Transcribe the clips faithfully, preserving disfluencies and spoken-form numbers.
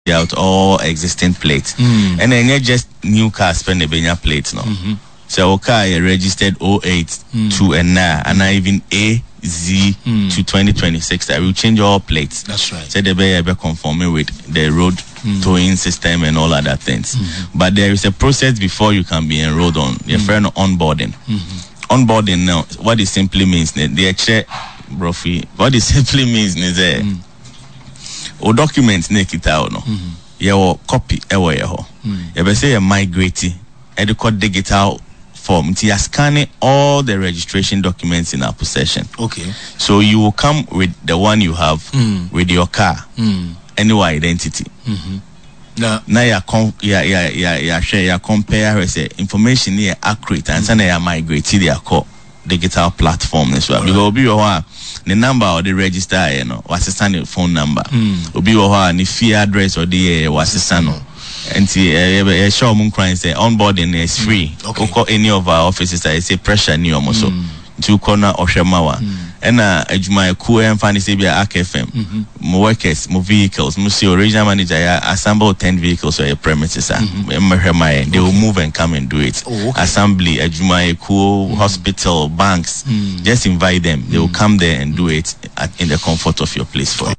out all existing plates. Mm. And then you just new car spend a benya plate no. Mm-hmm. So car registered oh eight mm. to and now and now even A Z mm. to twenty twenty-six that will change all plates. That's right. So they be be conforming with the road mm. towing system and all other things. Mm-hmm. But there is a process before you can be enrolled on your mm. friend onboarding. Mm-hmm. Onboarding now, what it simply means, the check Brophy, what it simply means is that mm. o documents make it out no. Mm-hmm. Your copy ewo ye ho. Mm. You be say you migrate educate digital form. You scan all the registration documents in our possession. Okay. So you will come with the one you have mm. with your car, mm. and your identity. Mm-hmm. Now, now you com yeah yeah yeah yeah share you compare say information here accurate and mm. say you migrate to their core digital platform as well. Because obi wa the number or the register you know was the phone number. Mm. Obi wa the fee address or the was the no. And see, uh, show moon crying say onboarding is free. Mm. Okay. Call any of our offices I say pressure new almost mm. two corner or shemawa. And uh ejuma ku and fanny say be a K F M. Mo workers, mo vehicles, mo see original manager assemble ten vehicles or a premises. Mm-hmm. They will move and come and do it. Oh, okay. Assembly, ejuma ku mm. hospital, banks. Mm. Just invite them. They will mm. come there and do it at, in the comfort of your place for you.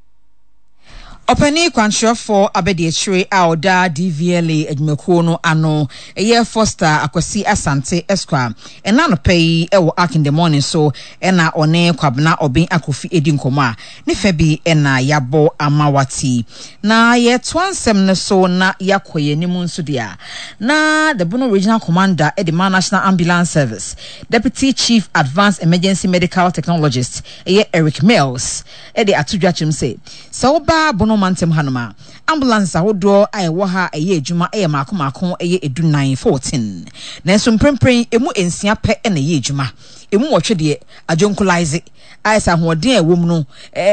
Openi kwanhwe for abediechire aoda D V L A adwumako no ano eye Foster Akwasi Asante Esquire ena no pay e wo ark in the morning so ena one kwabna obin akofi edi nkoma ne fa bi ena yabo amawati na ye twansem ne so na yakoye nimu nso dia na the Bono Regional Commander e the National Ambulance Service Deputy Chief Advanced Emergency Medical Technologist eye Eric Mills e de atudwachem say so ba Bono mantem hanoma ambulance ahodo ayewo ha eye adwuma eye maako maako eye edu nine fourteen na so mprempren emu ensia pe na eye adwuma emu wotwe de ajonkolize ayesa hoden ewom no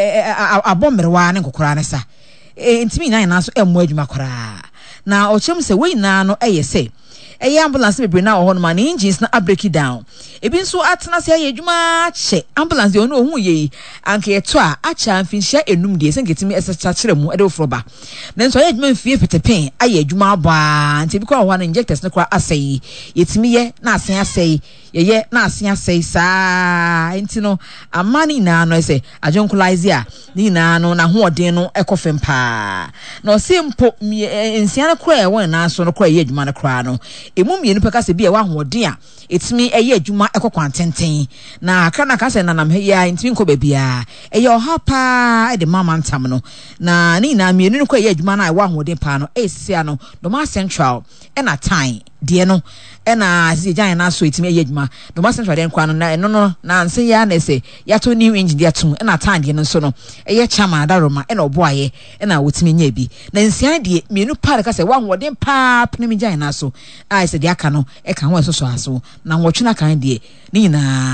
abomrewa ne kokora ne sa ntimi nan na so emu adwuma kora na ochem se we na no eye se eye ambulance bebre na oho no ma ne engines na break it down ebi nso atena se eye adwuma che ambulance de ono ohun ye anka eto a acha mfinhia enum de senketimi esecha kire mu ede ofroba na nso eye adwuma mfie petepen aye adwuma ba nti bi kwa ho na injectors ne kwa asai yetimi ye na asen asai yeye na asen asai saa nti no amani na no ese ajonkolize a ni na no na hoɔden no ekofem pa na osimpo ensia na kra e won na so no kra ye adwuma na kra no emu mienu peka se bi e wa hoɔden a etimi eye adwuma ekokwantenten na aka na ka se nanam he ya ntimi nko babia eye oha pa e de mama ntam no na ni na mienu no kra ye adwuma na e wa hoɔden pa no e sia no Doma Central e na time de no ena asi jan na so etimi eye adwuma Doma Central de nkwa no na no no na nse ya na se ya to new engine de atum ena time de no so no eye chama adaroma ena oboaye ena wotimi nya bi na nsia de mienu pa ka se wa hoɔden pa pne mi jan na so ai se de aka no e ka ho so so aso na nwotwena kan de ni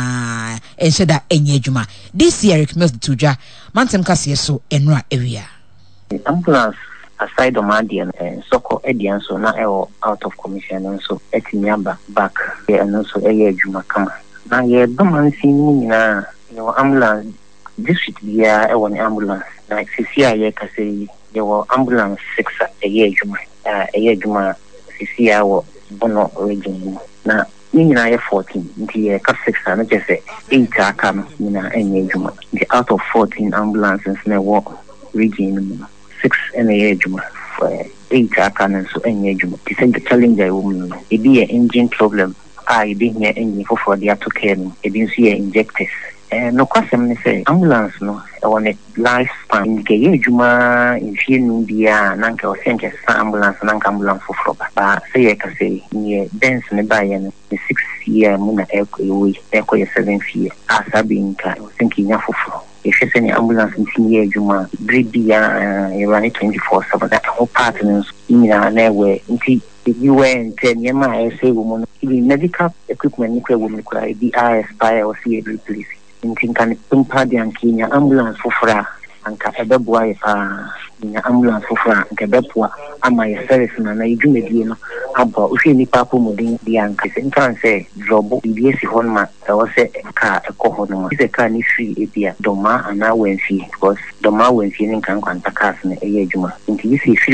na enheda enye adwuma this year Eric Mills tudwa mantem kase so enura area ambulance aside of Madian and Soko Edian so na ewo out of commission and so etimiamba back and also eye adwuma kama na ye doman sini na yo ambulance district bia ewo ni ambulance na sisi aye kase yo ambulance six eye adwuma eye adwuma sisi awo Bono region na ni na ye fourteen nti ye ka six na je say eight aka no ni na enye adwuma the out of fourteen ambulances na wo region six and a juma for eight aka so enye adwuma the same challenge I woman e be an engine problem I be here engine for for the to care e be see injectors eh no kwasem ni say ambulance no e won lifespan ke ye adwuma in fie nu bia na nka o senke sa ambulance na nka ambulance for for ba say e ka say ni dance ne ba ye no six year mu na e ko we e ko ye seven year asabi nka o senke nya foforo if you send ambulance in here juma bribia e run twenty-four seven that whole partners in na we nti you went ten yema I say woman even medical equipment nikwe woman kura be I expire or see replace nti kan tumpa de ankinya ambulance fofora anka ebeboa e pa nya ambulance fofora anka bepoa ama ye service na na idwumedie no abo ufi ni papo mudin di anka se nkan se drobo bi esi hon ma e wo se ka ekọ hon ma se ka ni free ebia doma ana wenfi because doma wenfi ni kan kwanta cars na eye adwuma nti isi